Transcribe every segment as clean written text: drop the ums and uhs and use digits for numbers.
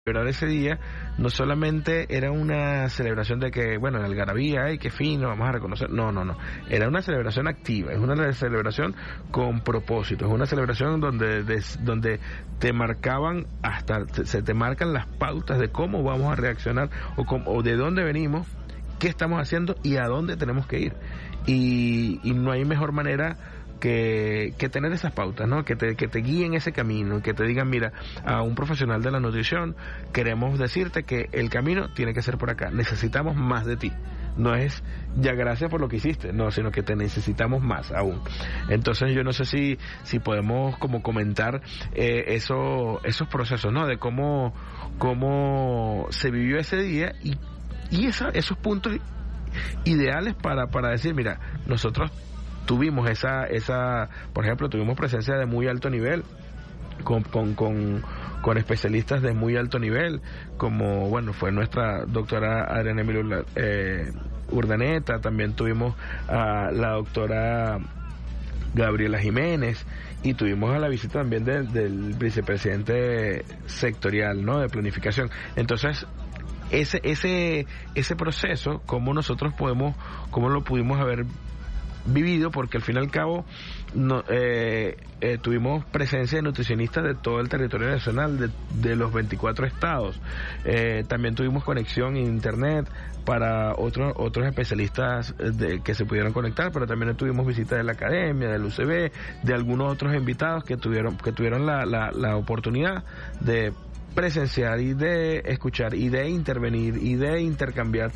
celebrar ese día no solamente era una celebración de que, bueno, en algarabía, ay, qué fino, vamos a reconocer, no, era una celebración activa, es una celebración con propósito, es una celebración donde te marcaban se te marcan las pautas de cómo vamos a reaccionar o de dónde venimos, qué estamos haciendo y a dónde tenemos que ir. Y no hay mejor manera que tener esas pautas, ¿no? Que te guíen ese camino, que te digan, mira, a un profesional de la nutrición queremos decirte que el camino tiene que ser por acá, necesitamos más de ti. No es ya gracias por lo que hiciste, no, sino que te necesitamos más aún. Entonces yo no sé si podemos como comentar esos procesos, ¿no? De cómo se vivió ese día y esos puntos ideales para decir, mira, nosotros tuvimos por ejemplo, tuvimos presencia de muy alto nivel, con especialistas de muy alto nivel, como, bueno, fue nuestra doctora Adriana Emilio Urdaneta, también tuvimos a la doctora Gabriela Jiménez, y tuvimos a la visita también del vicepresidente sectorial, ¿no?, de planificación. Entonces, ese proceso, cómo lo pudimos haber vivido, porque al fin y al cabo tuvimos presencia de nutricionistas de todo el territorio nacional, de los 24 estados. También tuvimos conexión en internet para otros especialistas que se pudieron conectar, pero también tuvimos visita de la academia, del UCB, de algunos otros invitados que tuvieron la oportunidad de presenciar y de escuchar y de intervenir y de intercambiar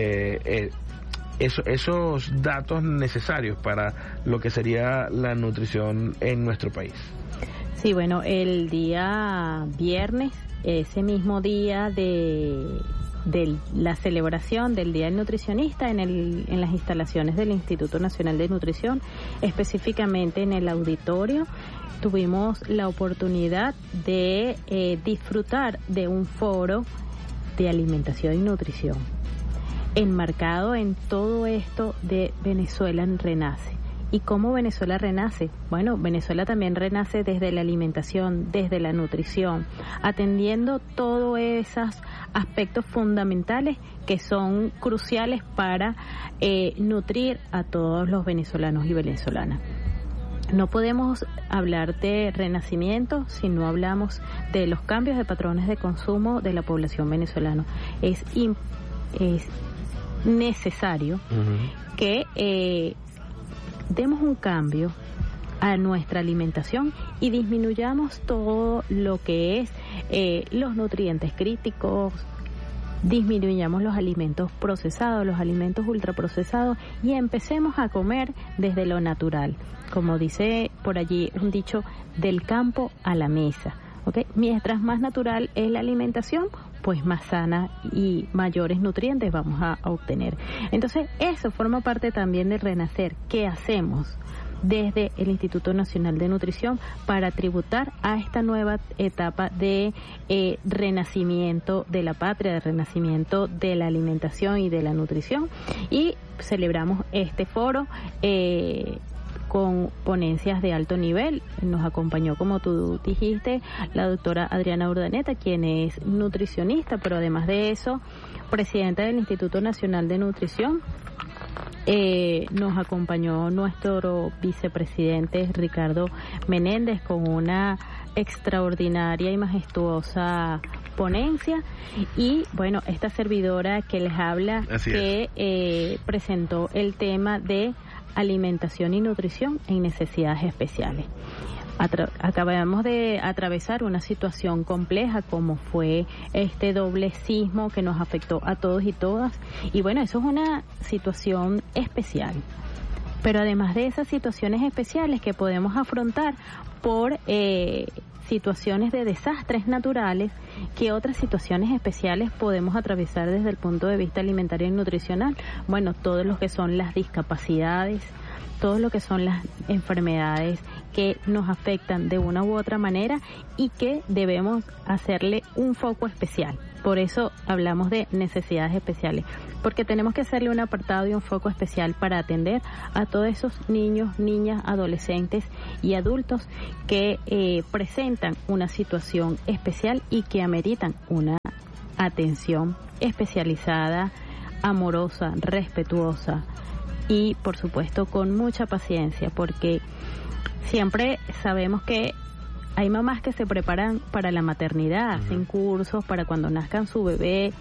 esos datos necesarios para lo que sería la nutrición en nuestro país. Sí, bueno, el día viernes, ese mismo día de la celebración del Día del Nutricionista en las instalaciones del Instituto Nacional de Nutrición, específicamente en el auditorio, tuvimos la oportunidad de disfrutar de un foro de alimentación y nutrición, enmarcado en todo esto de Venezuela renace. ¿Y cómo Venezuela renace? Bueno, Venezuela también renace desde la alimentación, desde la nutrición, atendiendo todos esos aspectos fundamentales que son cruciales para nutrir a todos los venezolanos y venezolanas. No podemos hablar de renacimiento si no hablamos de los cambios de patrones de consumo de la población venezolana. Es necesario que demos un cambio a nuestra alimentación y disminuyamos todo lo que es los nutrientes críticos, disminuyamos los alimentos procesados, los alimentos ultraprocesados y empecemos a comer desde lo natural, como dice por allí un dicho, del campo a la mesa. ¿Okay? Mientras más natural es la alimentación, pues más sana y mayores nutrientes vamos a obtener. Entonces, eso forma parte también del renacer. ¿Qué hacemos desde el Instituto Nacional de Nutrición para tributar a esta nueva etapa de renacimiento de la patria, de renacimiento de la alimentación y de la nutrición? Y celebramos este foro con ponencias de alto nivel. Nos acompañó, como tú dijiste, la doctora Adriana Urdaneta, quien es nutricionista, pero además de eso, presidenta del Instituto Nacional de Nutrición. Nos acompañó nuestro vicepresidente Ricardo Menéndez con una extraordinaria y majestuosa ponencia, y bueno, esta servidora que les habla, presentó el tema de alimentación y nutrición en necesidades especiales. Acabamos de atravesar una situación compleja como fue este doble sismo que nos afectó a todos y todas, y bueno, eso es una situación especial. Pero además de esas situaciones especiales que podemos afrontar por situaciones de desastres naturales, ¿qué otras situaciones especiales podemos atravesar desde el punto de vista alimentario y nutricional? Bueno, todos los que son las discapacidades, todo lo que son las enfermedades que nos afectan de una u otra manera y que debemos hacerle un foco especial. Por eso hablamos de necesidades especiales, porque tenemos que hacerle un apartado y un foco especial para atender a todos esos niños, niñas, adolescentes y adultos que presentan una situación especial y que ameritan una atención especializada, amorosa, respetuosa y por supuesto con mucha paciencia, porque siempre sabemos que hay mamás que se preparan para la maternidad, hacen cursos para cuando nazcan su bebé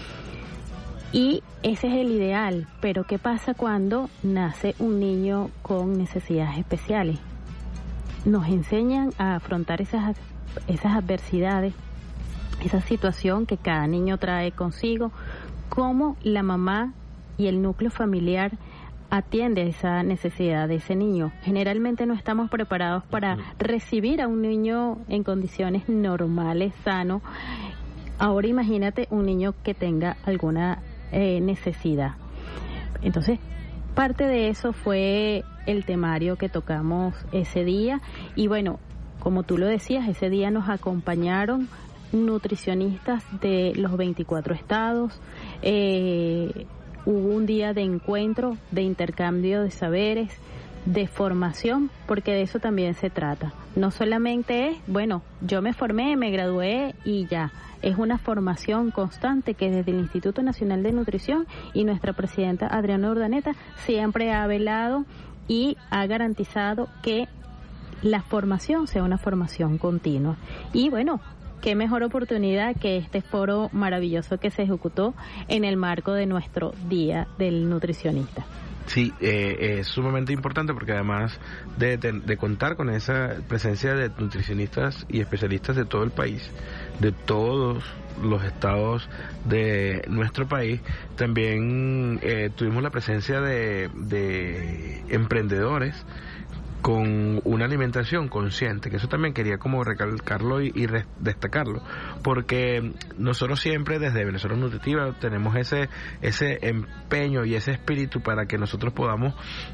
y ese es el ideal, pero ¿qué pasa cuando nace un niño con necesidades especiales? Nos enseñan a afrontar esas adversidades, esa situación que cada niño trae consigo, cómo la mamá y el núcleo familiar atiende a esa necesidad de ese niño. Generalmente no estamos preparados para recibir a un niño en condiciones normales, sano. Ahora imagínate un niño que tenga alguna necesidad. Entonces, parte de eso fue el temario que tocamos ese día y bueno, como tú lo decías, ese día nos acompañaron nutricionistas de los 24 estados, hubo un día de encuentro, de intercambio de saberes, de formación, porque de eso también se trata. No solamente es, bueno, yo me formé, me gradué y ya. Es una formación constante que desde el Instituto Nacional de Nutrición y nuestra presidenta Adriana Urdaneta siempre ha velado y ha garantizado que la formación sea una formación continua. Y bueno, qué mejor oportunidad que este foro maravilloso que se ejecutó en el marco de nuestro Día del Nutricionista. Sí, es sumamente importante porque además de contar con esa presencia de nutricionistas y especialistas de todo el país, de todos los estados de nuestro país, también tuvimos la presencia de emprendedores con una alimentación consciente, que eso también quería como recalcarlo y destacarlo, porque nosotros siempre desde Venezuela Nutritiva tenemos ese empeño y ese espíritu para que nosotros podamos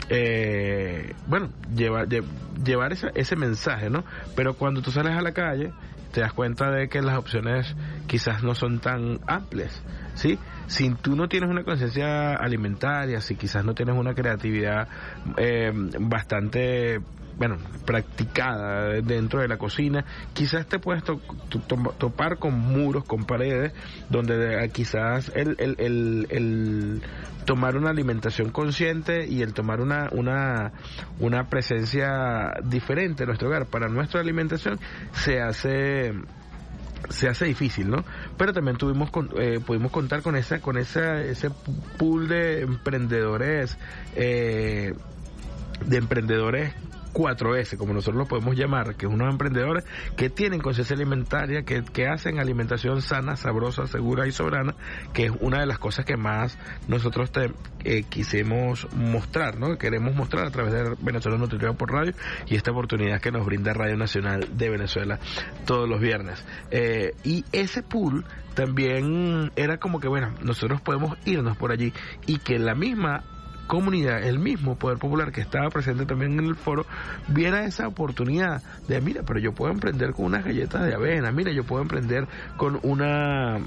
llevar ese mensaje, ¿no? Pero cuando tú sales a la calle te das cuenta de que las opciones quizás no son tan amplias, ¿sí? Si tú no tienes una conciencia alimentaria, si quizás no tienes una creatividad bastante, practicada dentro de la cocina, quizás te puedes topar con muros, con paredes, donde quizás el tomar una alimentación consciente y el tomar una presencia diferente en nuestro hogar para nuestra alimentación se hace difícil, ¿no? Pero también pudimos contar con ese pool de emprendedores 4S, como nosotros lo podemos llamar, que es unos emprendedores que tienen conciencia alimentaria, que hacen alimentación sana, sabrosa, segura y soberana, que es una de las cosas que más nosotros quisimos mostrar, ¿no? Queremos mostrar a través de Venezuela Nutritiva por Radio y esta oportunidad que nos brinda Radio Nacional de Venezuela todos los viernes. Y ese pool también era como que, nosotros podemos irnos por allí y que la misma comunidad, el mismo poder popular que estaba presente también en el foro, viera esa oportunidad de, mira, pero yo puedo emprender con unas galletas de avena, mira, yo puedo emprender con una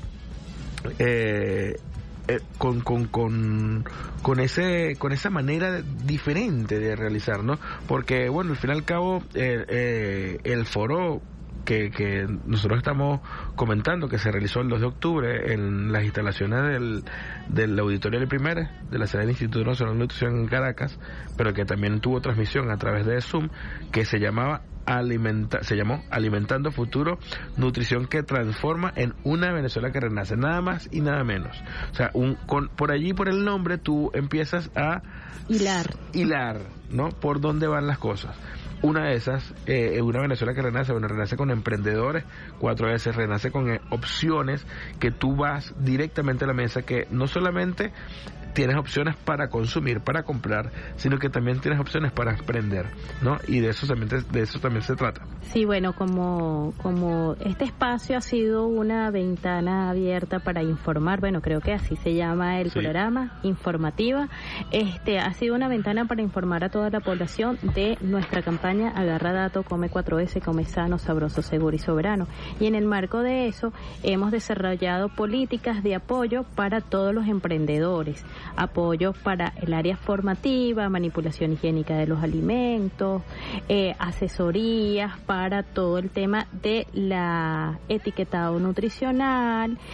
con esa manera diferente de realizar, ¿no? Porque al fin y al cabo el foro que nosotros estamos comentando, que se realizó el 2 de octubre en las instalaciones del auditorio del Primera, de la sede del Instituto Nacional de Nutrición en Caracas, pero que también tuvo transmisión a través de Zoom, que se llamó Alimentando Futuro, nutrición que transforma en una Venezuela que renace, nada más y nada menos. O sea, por allí, por el nombre, tú empiezas a hilar, ¿no? Por dónde van las cosas. Una de esas, una Venezuela que renace, renace con emprendedores, 4S, renace con opciones que tú vas directamente a la mesa, que no solamente tienes opciones para consumir, para comprar, sino que también tienes opciones para aprender, ¿no? Y de eso también se trata. Sí, bueno, como este espacio ha sido una ventana abierta para informar, bueno, creo que así se llama el programa, informativa, ha sido una ventana para informar a toda la población de nuestra campaña Agarra Dato, Come 4S, Come Sano, Sabroso, Seguro y Soberano. Y en el marco de eso hemos desarrollado políticas de apoyo para todos los emprendedores, apoyo para el área formativa, manipulación higiénica de los alimentos, asesorías para todo el tema de la etiquetado nutricional